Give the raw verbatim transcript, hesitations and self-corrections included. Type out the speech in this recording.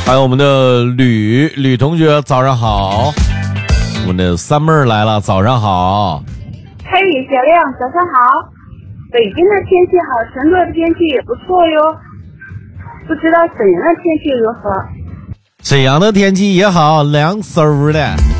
还有我们的吕吕同学，早上好。我们的三妹儿来了，早上好。 嘿，小亮，早上好。北京的天气好，成都的天气也不错哟。不知道沈阳的天气如何？ 沈阳的天气也好，凉飕的。